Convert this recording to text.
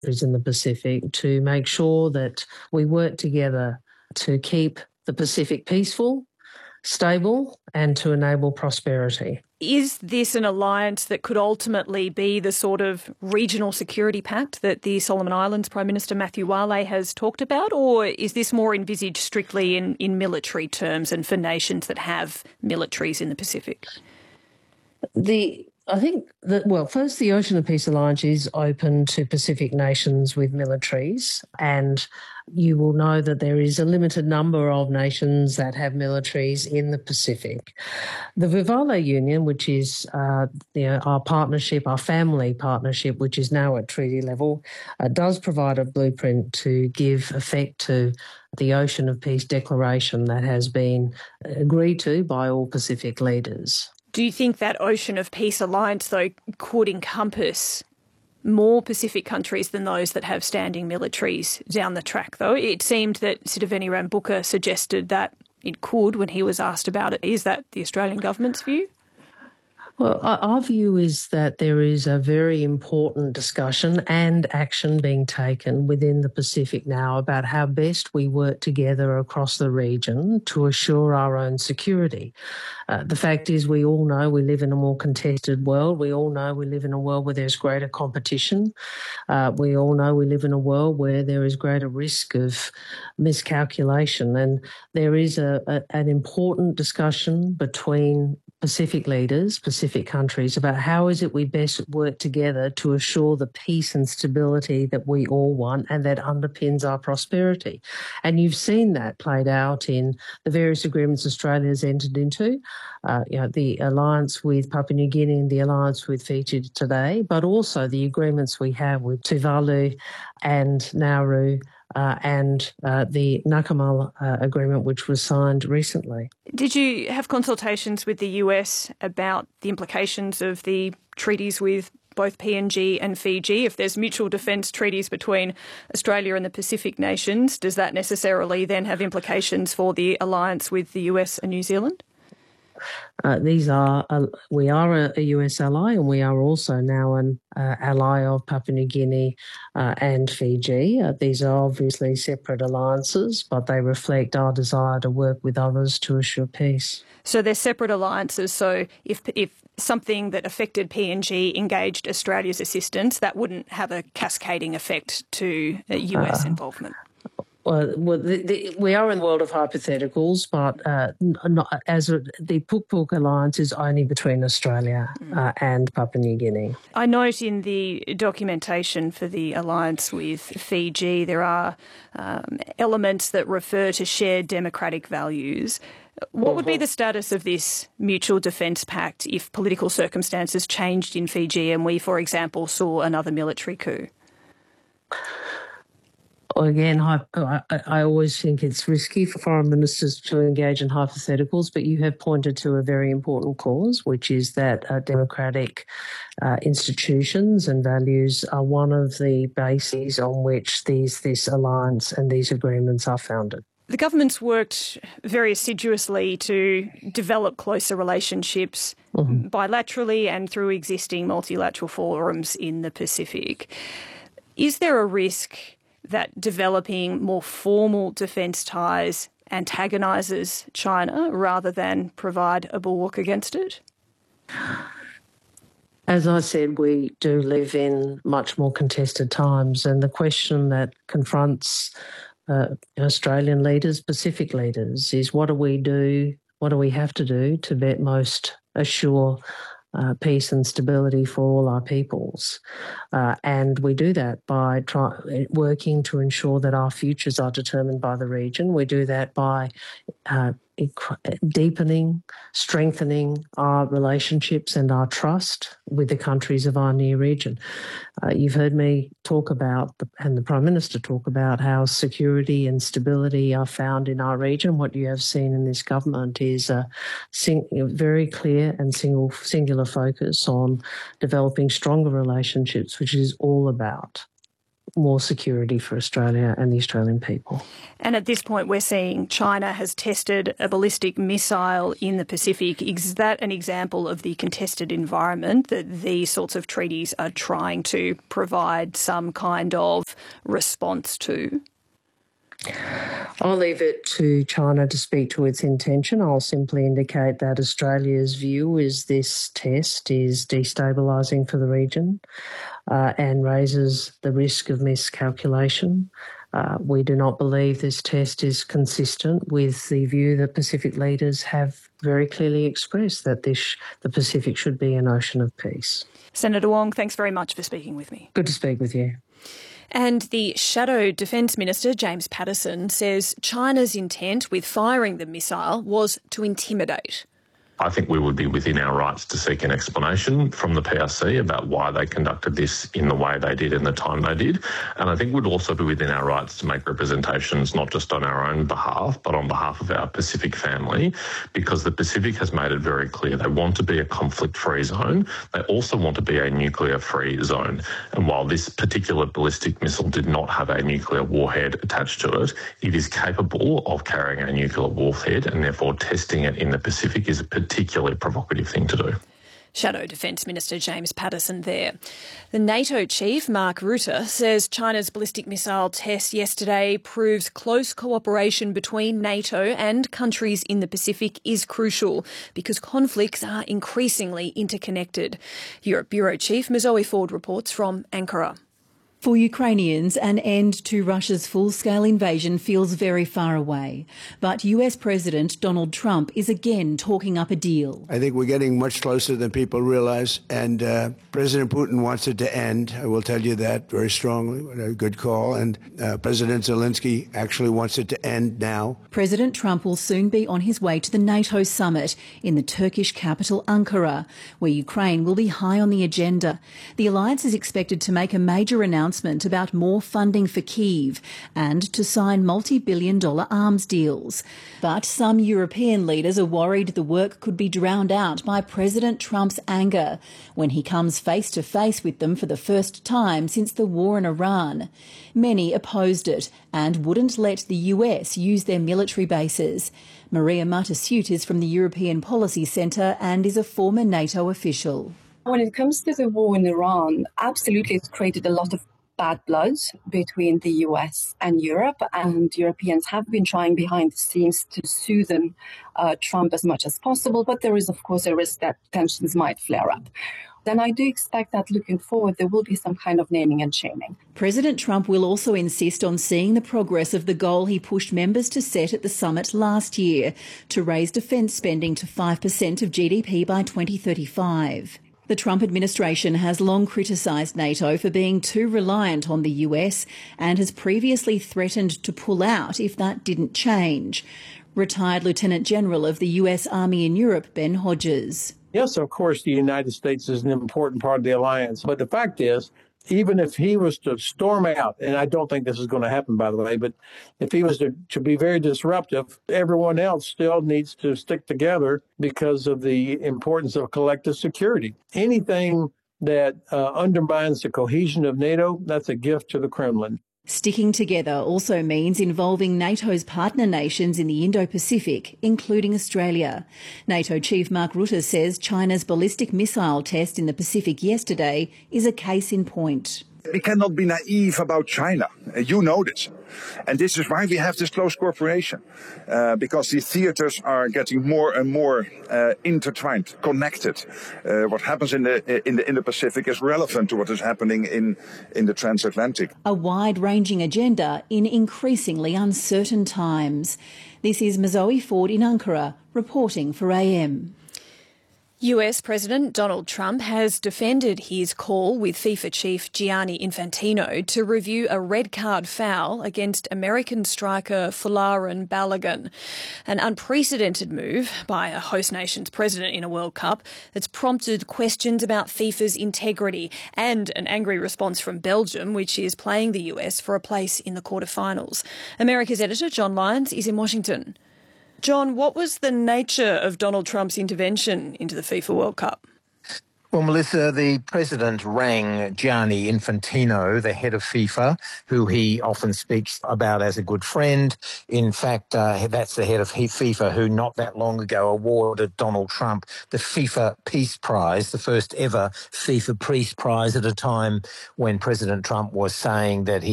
countries in the Pacific to make sure that we work together to keep the Pacific peaceful, stable, and to enable prosperity. Is this an alliance that could ultimately be the sort of regional security pact that the Solomon Islands Prime Minister Matthew Wale has talked about, or is this more envisaged strictly in military terms and for nations that have militaries in the Pacific? I think that, well, first, the Ocean of Peace Alliance is open to Pacific nations with militaries, and you will know that there is a limited number of nations that have militaries in the Pacific. The Vivale Union, which is our partnership, our family partnership, which is now at treaty level, does provide a blueprint to give effect to the Ocean of Peace Declaration that has been agreed to by all Pacific leaders. Do you think that Ocean of Peace Alliance, though, could encompass more Pacific countries than those that have standing militaries down the track, though? It seemed that Sitiveni Rabuka suggested that it could when he was asked about it. Is that the Australian government's view? Well, our view is that there is a very important discussion and action being taken within the Pacific now about how best we work together across the region to assure our own security. The fact is, we all know we live in a more contested world. We all know we live in a world where there's greater competition. We all know we live in a world where there is greater risk of miscalculation. And there is an important discussion between Pacific leaders, Pacific countries, about how is it we best work together to assure the peace and stability that we all want and that underpins our prosperity. And you've seen that played out in the various agreements Australia has entered into, the alliance with Papua New Guinea and the alliance with Fiji today, but also the agreements we have with Tuvalu and Nauru, and the Nakamal agreement, which was signed recently. Did you have consultations with the US about the implications of the treaties with both PNG and Fiji? If there's mutual defence treaties between Australia and the Pacific nations, does that necessarily then have implications for the alliance with the US and New Zealand? We are a US ally, and we are also now an ally of Papua New Guinea and Fiji. These are obviously separate alliances, but they reflect our desire to work with others to assure peace. So they're separate alliances. So if something that affected PNG engaged Australia's assistance, that wouldn't have a cascading effect to US involvement? Well, we are in the world of hypotheticals, but the Puk Puk alliance is only between Australia and Papua New Guinea. I note in the documentation for the alliance with Fiji, there are elements that refer to shared democratic values. What would be the status of this mutual defence pact if political circumstances changed in Fiji and we, for example, saw another military coup? Again, I always think it's risky for foreign ministers to engage in hypotheticals, but you have pointed to a very important cause, which is that democratic institutions and values are one of the bases on which this alliance and these agreements are founded. The government's worked very assiduously to develop closer relationships bilaterally and through existing multilateral forums in the Pacific. Is there a risk that developing more formal defence ties antagonises China rather than provide a bulwark against it? As I said, we do live in much more contested times, and the question that confronts Australian leaders, Pacific leaders, is what do we have to do to most assure peace and stability for all our peoples. And we do that by working to ensure that our futures are determined by the region. We do that by deepening, strengthening our relationships and our trust with the countries of our near region. You've heard me talk about, and the Prime Minister talk about, how security and stability are found in our region. What you have seen in this government is a very clear and singular focus on developing stronger relationships, which is all about more security for Australia and the Australian people. And at this point, we're seeing China has tested a ballistic missile in the Pacific. Is that an example of the contested environment that these sorts of treaties are trying to provide some kind of response to? I'll leave it to China to speak to its intention. I'll simply indicate that Australia's view is this test is destabilising for the region and raises the risk of miscalculation. We do not believe this test is consistent with the view that Pacific leaders have very clearly expressed that the Pacific should be an ocean of peace. Senator Wong, thanks very much for speaking with me. Good to speak with you. And the Shadow Defence Minister, James Paterson, says China's intent with firing the missile was to intimidate. I think we would be within our rights to seek an explanation from the PRC about why they conducted this in the way they did and the time they did. And I think we'd also be within our rights to make representations, not just on our own behalf, but on behalf of our Pacific family, because the Pacific has made it very clear they want to be a conflict-free zone. They also want to be a nuclear-free zone. And while this particular ballistic missile did not have a nuclear warhead attached to it, it is capable of carrying a nuclear warhead, and therefore testing it in the Pacific is a particularly provocative thing to do. Shadow Defence Minister James Paterson there. The NATO chief, Mark Rutte, says China's ballistic missile test yesterday proves close cooperation between NATO and countries in the Pacific is crucial because conflicts are increasingly interconnected. Europe Bureau Chief Mozoe Ford reports from Ankara. For Ukrainians, an end to Russia's full-scale invasion feels very far away. But US President Donald Trump is again talking up a deal. I think we're getting much closer than people realize, and President Putin wants it to end. I will tell you that very strongly. A good call. And President Zelensky actually wants it to end now. President Trump will soon be on his way to the NATO summit in the Turkish capital Ankara, where Ukraine will be high on the agenda. The alliance is expected to make a major announcement about more funding for Kyiv and to sign multi-billion-dollar arms deals. But some European leaders are worried the work could be drowned out by President Trump's anger when he comes face-to-face with them for the first time since the war in Iran. Many opposed it and wouldn't let the US use their military bases. Maria Matasiut is from the European Policy Centre and is a former NATO official. When it comes to the war in Iran, absolutely it's created a lot of bad blood between the US and Europe, and Europeans have been trying behind the scenes to soothe Trump as much as possible, but there is of course a risk that tensions might flare up. Then I do expect that looking forward there will be some kind of naming and shaming. President Trump will also insist on seeing the progress of the goal he pushed members to set at the summit last year to raise defence spending to 5% of GDP by 2035. The Trump administration has long criticised NATO for being too reliant on the US and has previously threatened to pull out if that didn't change. Retired Lieutenant General of the US Army in Europe, Ben Hodges. Yes, of course, the United States is an important part of the alliance. But the fact is, even if he was to storm out, and I don't think this is going to happen, by the way, but if he was to be very disruptive, everyone else still needs to stick together because of the importance of collective security. Anything that undermines the cohesion of NATO, that's a gift to the Kremlin. Sticking together also means involving NATO's partner nations in the Indo-Pacific, including Australia. NATO Chief Mark Rutte says China's ballistic missile test in the Pacific yesterday is a case in point. We cannot be naive about China. You know this. And this is why we have this close cooperation, because the theaters are getting more and more intertwined, connected. What happens in the Pacific is relevant to what is happening in the transatlantic. A wide-ranging agenda in increasingly uncertain times. This is Mozoe Ford in Ankara, reporting for AM. US President Donald Trump has defended his call with FIFA chief Gianni Infantino to review a red card foul against American striker Folarin Balogun, an unprecedented move by a host nation's president in a World Cup that's prompted questions about FIFA's integrity and an angry response from Belgium, which is playing the US for a place in the quarterfinals. America's editor John Lyons is in Washington. John, what was the nature of Donald Trump's intervention into the FIFA World Cup? Well, Melissa, the president rang Gianni Infantino, the head of FIFA, who he often speaks about as a good friend. In fact, that's the head of FIFA who not that long ago awarded Donald Trump the FIFA Peace Prize, the first ever FIFA Peace Prize at a time when President Trump was saying that he